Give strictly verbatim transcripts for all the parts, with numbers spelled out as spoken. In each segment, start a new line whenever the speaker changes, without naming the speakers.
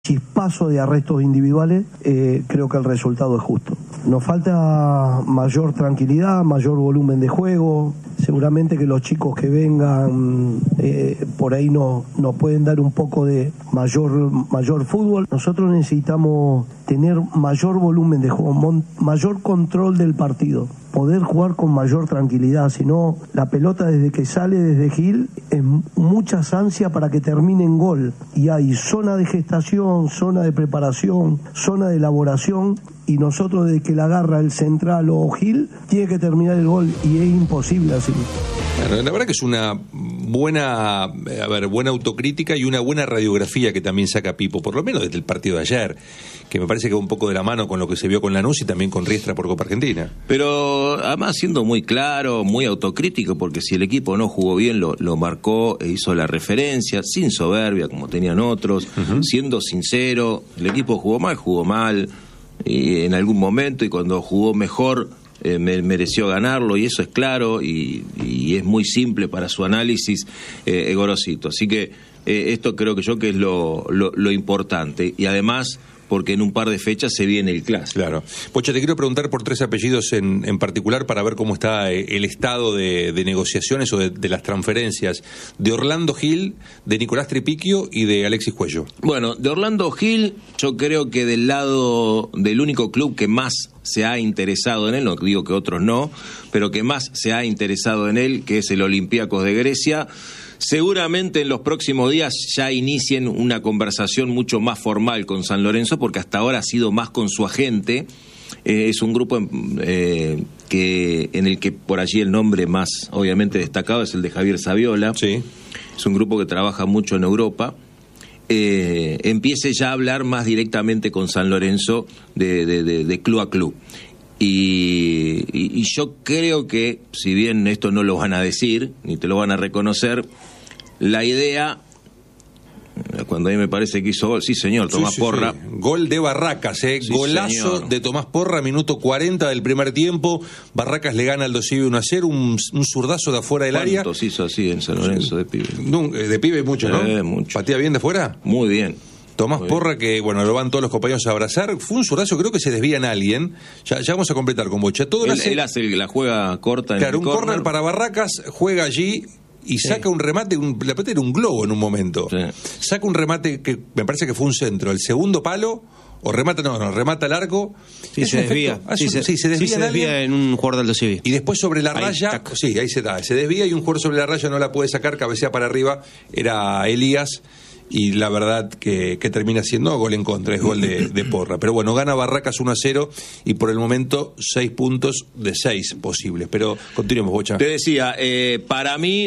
chispazo de arrestos individuales, eh, creo que el resultado es justo. Nos falta mayor tranquilidad, mayor volumen de juego. Seguramente que los chicos que vengan eh, por ahí nos no pueden dar un poco de mayor, mayor fútbol. Nosotros necesitamos tener mayor volumen de juego, mon, mayor control del partido, poder jugar con mayor tranquilidad. Si no, la pelota desde que sale desde Gil es mucha ansia para que termine en gol. Y hay zona de gestación, zona de preparación, zona de elaboración. Y nosotros desde que la agarra el central o Gil, tiene que terminar el gol y es imposible así.
Bueno, la verdad que es una buena, a ver, buena autocrítica y una buena radiografía que también saca Pipo, por lo menos desde el partido de ayer, que me parece que va un poco de la mano con lo que se vio con Lanús y también con Riestra por Copa Argentina.
Pero además siendo muy claro, muy autocrítico, porque si el equipo no jugó bien, lo, lo marcó e hizo la referencia, sin soberbia como tenían otros, uh-huh. siendo sincero, el equipo jugó mal, jugó mal, y en algún momento, y cuando jugó mejor eh, me, mereció ganarlo, y eso es claro y, y es muy simple para su análisis eh, Gorosito. Así que eh, esto creo que yo que es lo, lo, lo importante, y además porque en un par de fechas se viene el clásico.
Claro. Pocha, te quiero preguntar por tres apellidos en, en particular para ver cómo está el estado de, de negociaciones o de, de las transferencias de Orlando Gil, de Nicolás Tripiquio y de Alexis Cuello.
Bueno, de Orlando Gil, yo creo que del lado del único club que más se ha interesado en él, no digo que otros no, pero que más se ha interesado en él, que es el Olympiacos de Grecia. Seguramente en los próximos días ya inicien una conversación mucho más formal con San Lorenzo, porque hasta ahora ha sido más con su agente. Eh, es un grupo eh, que en el que por allí el nombre más obviamente destacado es el de Javier Saviola.
Sí.
Es un grupo que trabaja mucho en Europa. Eh, empiece ya a hablar más directamente con San Lorenzo de, de, de, de club a club. Y, y, y yo creo que, si bien esto no lo van a decir, ni te lo van a reconocer, la idea, cuando a mí me parece que hizo gol, sí señor, Tomás
sí, sí,
Porra.
Sí. Gol de Barracas, ¿eh? Sí, golazo señor. De Tomás Porra, minuto cuarenta del primer tiempo. Barracas le gana al Aldo Civi uno a cero, un, un zurdazo de afuera del área.
¿Cuántos hizo así en San Lorenzo de pibe?
No, de pibe mucho, ¿no?
Eh, mucho.
¿Patea bien de afuera?
Muy bien.
Tomás Porra, que bueno, lo van todos los compañeros a abrazar. Fue un zurdazo, creo que se desvía en alguien. Ya, ya vamos a completar con Bocha. Todo
él,
hace,
él hace la juega corta en
claro,
el
un córner corner para Barracas, juega allí y sí. saca un remate, un, la pelota era un globo en un momento. Sí. Saca un remate que me parece que fue un centro. El segundo palo, o remata, no, no, remata largo.
Sí, se desvía.
Sí, se, sí, se desvía,
sí, se desvía en un jugador del Aldo Civi.
Y después sobre la ahí, raya, tac. sí, ahí se da. Se desvía y un jugador sobre la raya no la puede sacar, cabecea para arriba. Era Elías. Y la verdad que, que termina siendo gol en contra, es gol de, de Porra. Pero bueno, gana Barracas uno a cero y por el momento seis puntos de seis posibles. Pero continuemos, Bocha.
Te decía, eh, para mí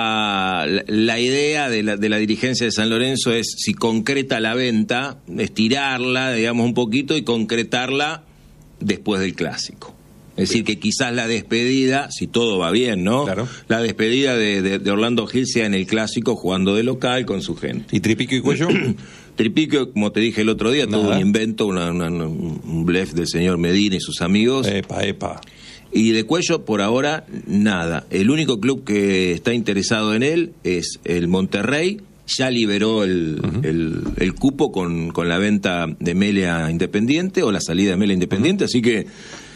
la, la, la idea de la, de la dirigencia de San Lorenzo es, si concreta la venta, estirarla, digamos, un poquito y concretarla después del clásico. Es decir, que quizás la despedida, si todo va bien, ¿no?
Claro.
La despedida de, de, de Orlando Gil sea en el clásico, jugando de local con su gente.
¿Y Tripiquio y Cuello?
Tripiquio, como te dije el otro día, Nada. todo un invento, una, una, un blef del señor Medina y sus amigos.
Epa, epa.
Y de Cuello, por ahora, nada. El único club que está interesado en él es el Monterrey. Ya liberó el, uh-huh. el, el cupo con, con la venta de Mele Independiente, o la salida de Mele Independiente, uh-huh. así que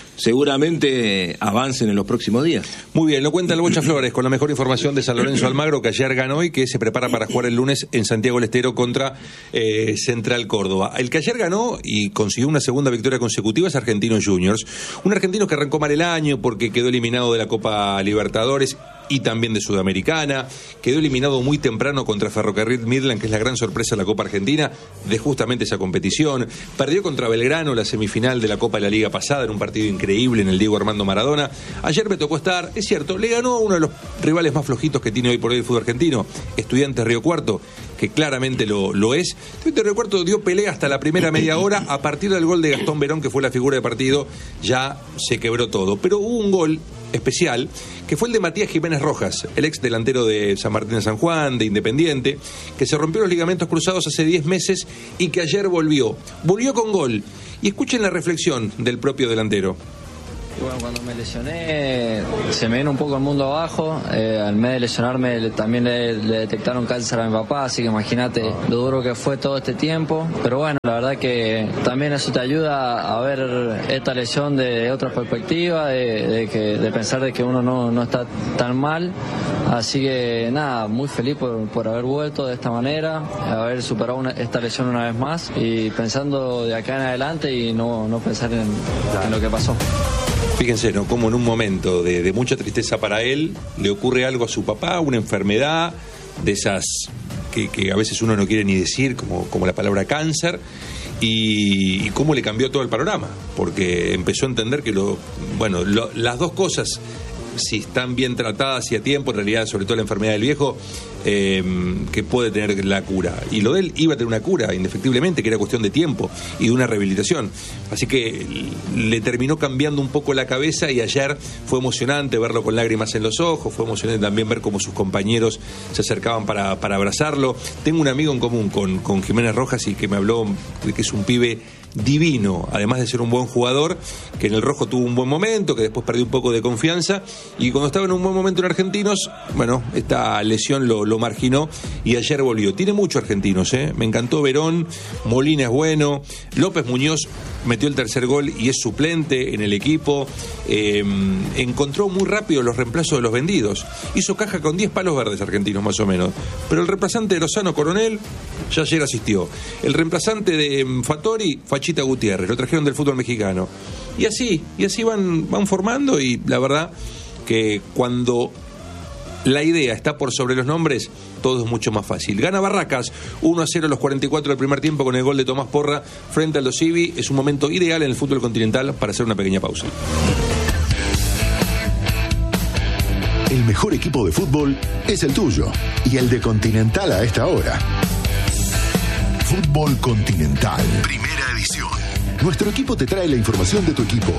seguramente avancen en los próximos días.
Muy bien, lo cuenta el Bocha Flores con la mejor información de San Lorenzo Almagro, que ayer ganó y que se prepara para jugar el lunes en Santiago del Estero contra eh, Central Córdoba. El que ayer ganó y consiguió una segunda victoria consecutiva es Argentinos Juniors. Un argentino que arrancó mal el año porque quedó eliminado de la Copa Libertadores y también de Sudamericana. Quedó eliminado muy temprano contra Ferrocarril Midland, que es la gran sorpresa de la Copa Argentina, de justamente esa competición. Perdió contra Belgrano la semifinal de la Copa de la Liga pasada, en un partido increíble en el Diego Armando Maradona. Ayer me tocó estar, es cierto, le ganó a uno de los rivales más flojitos que tiene hoy por hoy el fútbol argentino, Estudiantes Río Cuarto, que claramente lo, lo es. Estudiantes Río Cuarto dio pelea hasta la primera media hora. A partir del gol de Gastón Verón, que fue la figura de partido, ya se quebró todo. Pero hubo un gol especial, que fue el de Matías Jiménez Rojas, el ex delantero de San Martín de San Juan, de Independiente, que se rompió los ligamentos cruzados hace diez meses y que ayer volvió. Volvió con gol. Y escuchen la reflexión del propio delantero.
Y bueno, cuando me lesioné se me vino un poco el mundo abajo. Eh, al mes de lesionarme le, también le, le detectaron cáncer a mi papá, así que imagínate lo duro que fue todo este tiempo. Pero bueno, la verdad que también eso te ayuda a ver esta lesión de otra perspectiva, de, de, que, de pensar de que uno no, no está tan mal. Así que nada, muy feliz por, por haber vuelto de esta manera, haber superado una, esta lesión una vez más y pensando de acá en adelante y no, no pensar en, en lo que pasó.
Fíjense, ¿no? Como en un momento de, de mucha tristeza para él, le ocurre algo a su papá, una enfermedad de esas que, que a veces uno no quiere ni decir, como, como la palabra cáncer, y, y cómo le cambió todo el panorama, porque empezó a entender que lo, bueno, lo, las dos cosas, si están bien tratadas y a tiempo, en realidad, sobre todo la enfermedad del viejo, eh, que puede tener la cura. Y lo de él iba a tener una cura, indefectiblemente, que era cuestión de tiempo y de una rehabilitación. Así que le terminó cambiando un poco la cabeza y ayer fue emocionante verlo con lágrimas en los ojos, fue emocionante también ver cómo sus compañeros se acercaban para, para abrazarlo. Tengo un amigo en común con, con Jiménez Rojas y que me habló de que es un pibe divino, además de ser un buen jugador, que en el rojo tuvo un buen momento, que después perdió un poco de confianza, y cuando estaba en un buen momento en Argentinos, bueno, esta lesión lo, lo marginó y ayer volvió. Tiene muchos argentinos, ¿eh? Me encantó Verón, Molina es bueno, López Muñoz metió el tercer gol y es suplente en el equipo, eh, encontró muy rápido los reemplazos de los vendidos, hizo caja con diez palos verdes argentinos más o menos, pero el reemplazante de Lozano Coronel ya ayer asistió, el reemplazante de Fattori, Fachita Gutiérrez, lo trajeron del fútbol mexicano, y así, y así van, van formando, y la verdad que cuando la idea está por sobre los nombres, todo es mucho más fácil. Gana Barracas uno a cero a los cuarenta y cuatro del primer tiempo con el gol de Tomás Porra frente al Dosivi. Es un momento ideal en el fútbol continental para hacer una pequeña pausa.
El mejor equipo de fútbol es el tuyo y el de Continental a esta hora. Fútbol Continental, primera edición. Nuestro equipo te trae la información de tu equipo.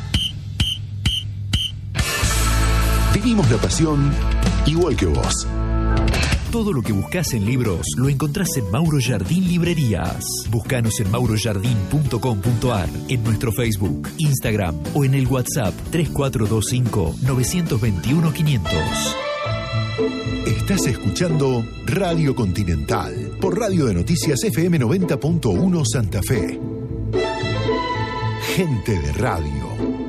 Vivimos la pasión igual que vos.
Todo lo que buscas en libros lo encontrás en Mauro Jardín Librerías. Búscanos en mauro jardín punto com punto a r, en nuestro Facebook, Instagram o en el WhatsApp tres cuatro dos cinco, nueve dos uno, quinientos.
Estás escuchando Radio Continental por Radio de Noticias F M noventa punto uno Santa Fe. Gente de radio.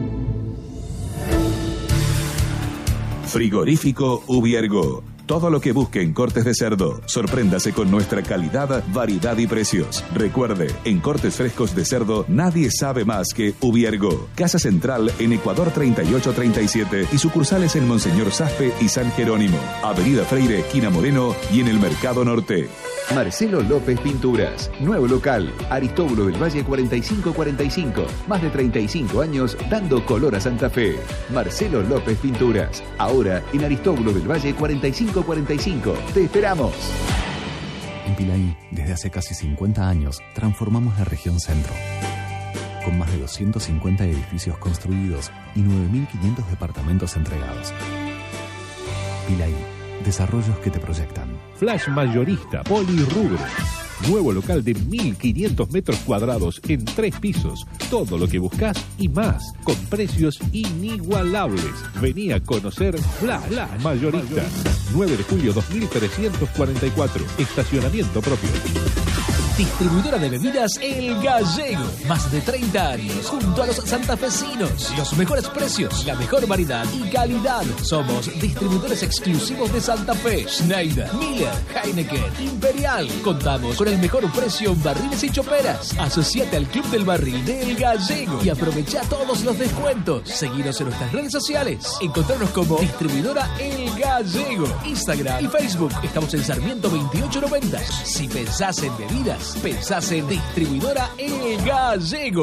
Frigorífico Ubiergo. Todo lo que busque en cortes de cerdo. Sorpréndase con nuestra calidad, variedad y precios. Recuerde, en cortes frescos de cerdo, nadie sabe más que Ubiergo. Casa Central en Ecuador treinta y ocho treinta y siete y sucursales en Monseñor Saspe y San Jerónimo. Avenida Freire, esquina Moreno y en el Mercado Norte.
Marcelo López Pinturas. Nuevo local. Aristóbulo del Valle cuarenta y cinco cuarenta y cinco. Más de treinta y cinco años dando color a Santa Fe. Marcelo López Pinturas. Ahora en Aristóbulo del Valle cuarenta y cinco cuarenta y cinco. Te esperamos.
En Pilaí, desde hace casi cincuenta años, transformamos la región centro. Con más de doscientos cincuenta edificios construidos y nueve mil quinientos departamentos entregados. Pilaí, desarrollos que te proyectan.
Flash Mayorista Polirrubro. Nuevo local de mil quinientos metros cuadrados en tres pisos. Todo lo que buscas y más, con precios inigualables. Vení a conocer Flash, Flash Mayorista. nueve de julio dos mil trescientos cuarenta y cuatro. Estacionamiento propio.
Distribuidora de bebidas El Gallego. Más de treinta años junto a los santafesinos. Los mejores precios, la mejor variedad y calidad. Somos distribuidores exclusivos de Santa Fe. Schneider, Miller, Heineken, Imperial. Contamos con el mejor precio en barriles y choperas. Asociate al Club del Barril de El Gallego y aprovecha todos los descuentos. Seguinos en nuestras redes sociales. Encontrarnos como Distribuidora El Gallego. Instagram y Facebook. Estamos en Sarmiento veintiocho noventa. Si pensás en bebidas, pensás en Distribuidora El Gallego.